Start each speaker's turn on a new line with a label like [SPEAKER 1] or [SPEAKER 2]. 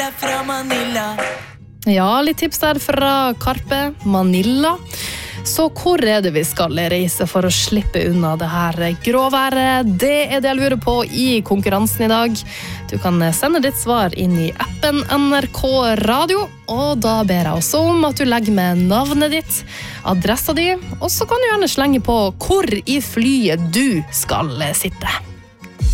[SPEAKER 1] er fra Manila.
[SPEAKER 2] Ja, litt tips der fra Carpe Manila. Så hvor er det vi skal reise for å slippe unna det her gråværet? Det er det jeg lurer på i konkurransen i dag. Du kan sende ditt svar inn i appen NRK Radio, og da ber jeg også om at du legger med navnet ditt, adressa di, og så kan du gjerne slenge på hvor i flyet du skal sitte.